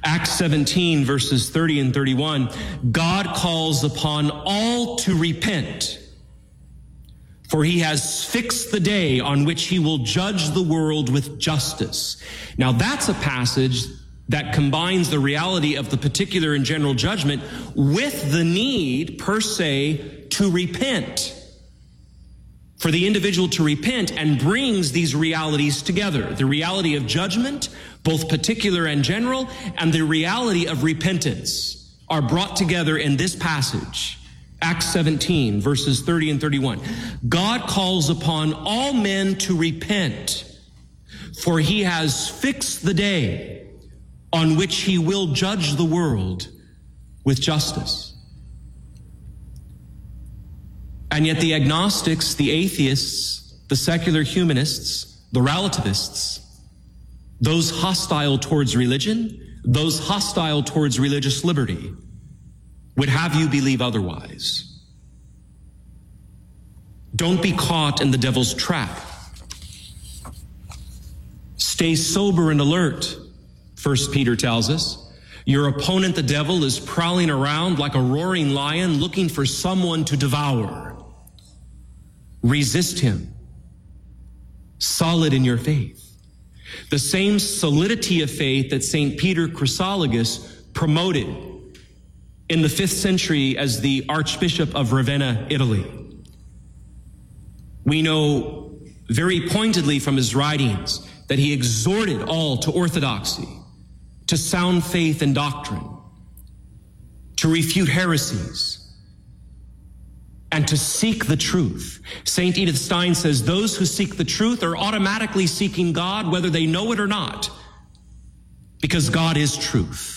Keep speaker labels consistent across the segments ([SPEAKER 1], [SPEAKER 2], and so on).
[SPEAKER 1] Acts 17, verses 30 and 31, God calls upon all to repent, for he has fixed the day on which he will judge the world with justice. Now that's a passage that combines the reality of the particular and general judgment with the need, per se, to repent, for the individual to repent, and brings these realities together. The reality of judgment, both particular and general, and the reality of repentance are brought together in this passage. Acts 17, verses 30 and 31. God calls upon all men to repent, for he has fixed the day on which he will judge the world with justice. And yet the agnostics, the atheists, the secular humanists, the relativists, those hostile towards religion, those hostile towards religious liberty, would have you believe otherwise. Don't be caught in the devil's trap. Stay sober and alert, 1 Peter tells us. Your opponent, the devil, is prowling around like a roaring lion looking for someone to devour. Resist him, solid in your faith. The same solidity of faith that St. Peter Chrysologus promoted in the 5th century as the Archbishop of Ravenna, Italy. We know very pointedly from his writings that he exhorted all to orthodoxy, to sound faith and doctrine, to refute heresies, and to seek the truth. St. Edith Stein says those who seek the truth are automatically seeking God, whether they know it or not, because God is truth.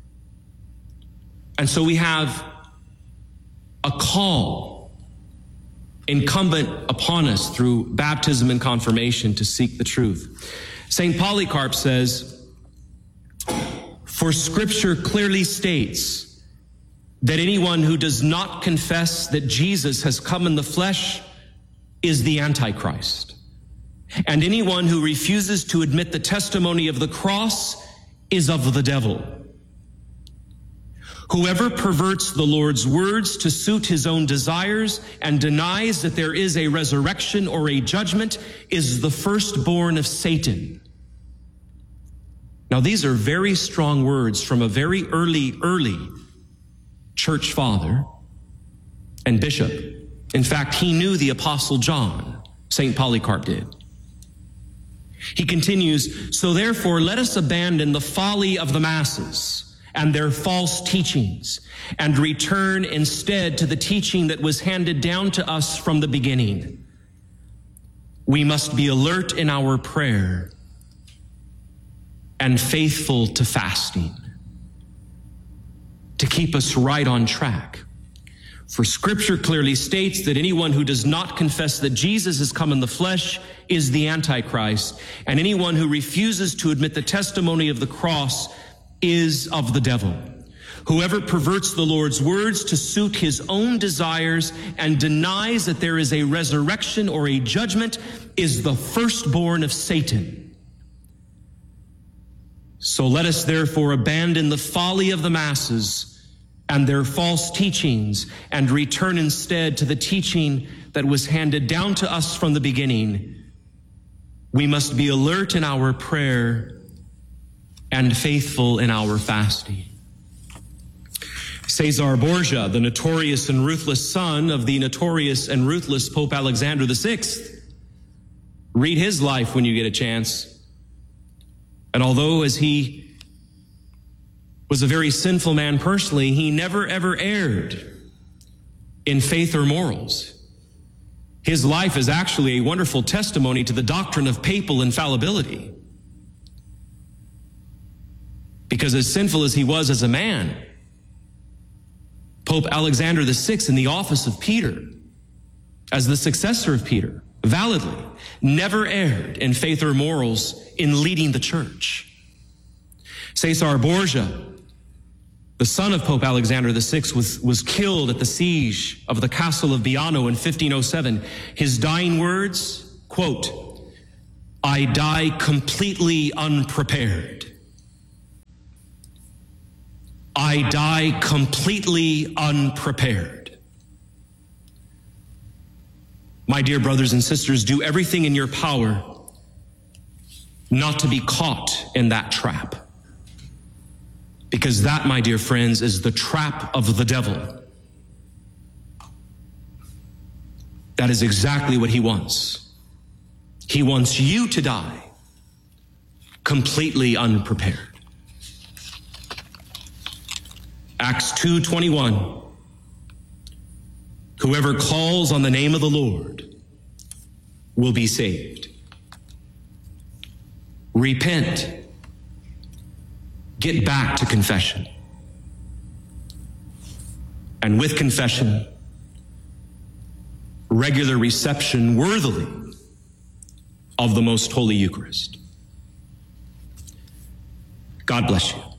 [SPEAKER 1] And so we have a call incumbent upon us through baptism and confirmation to seek the truth. St. Polycarp says, "For Scripture clearly states that anyone who does not confess that Jesus has come in the flesh is the Antichrist. And anyone who refuses to admit the testimony of the cross is of the devil. Whoever perverts the Lord's words to suit his own desires and denies that there is a resurrection or a judgment is the firstborn of Satan." Now, these are very strong words from a very early church father and bishop. In fact, he knew the Apostle John, St. Polycarp did. He continues, "So therefore let us abandon the folly of the masses and their false teachings, and return instead to the teaching that was handed down to us from the beginning. We must be alert in our prayer and faithful to fasting to keep us right on track. For Scripture clearly states that anyone who does not confess that Jesus has come in the flesh is the Antichrist, and anyone who refuses to admit the testimony of the cross is of the devil. Whoever perverts the Lord's words to suit his own desires and denies that there is a resurrection or a judgment is the firstborn of Satan. So let us therefore abandon the folly of the masses and their false teachings and return instead to the teaching that was handed down to us from the beginning. We must be alert in our prayer and faithful in our fasting." Caesar Borgia, the notorious and ruthless son of the notorious and ruthless Pope Alexander VI. Read his life when you get a chance. And although as he was a very sinful man personally, he never ever erred in faith or morals. His life is actually a wonderful testimony to the doctrine of papal infallibility. Because as sinful as he was as a man, Pope Alexander VI, in the office of Peter, as the successor of Peter, validly, never erred in faith or morals in leading the church. Caesar Borgia, the son of Pope Alexander VI, was killed at the siege of the castle of Biano in 1507. His dying words, quote, "I die completely unprepared." I die completely unprepared. My dear brothers and sisters, do everything in your power not to be caught in that trap. Because that, my dear friends, is the trap of the devil. That is exactly what he wants. He wants you to die completely unprepared. Acts 2:21. Whoever calls on the name of the Lord will be saved. Repent. Get back to confession. And with confession, regular reception worthily of the most holy Eucharist. God bless you.